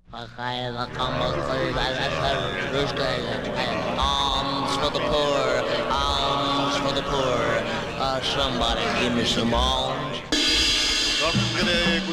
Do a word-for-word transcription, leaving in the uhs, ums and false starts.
Alms for the poor, alms for the poor. Uh, somebody give me some alms.